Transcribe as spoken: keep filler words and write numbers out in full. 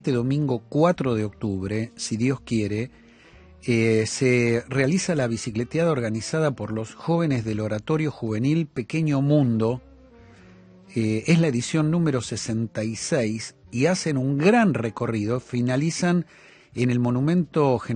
Este domingo cuatro de octubre, si Dios quiere, eh, se realiza la bicicleteada organizada por los jóvenes del Oratorio Juvenil Pequeño Mundo. Eh, es la edición número sesenta y seis y hacen un gran recorrido, finalizan en el Monumento General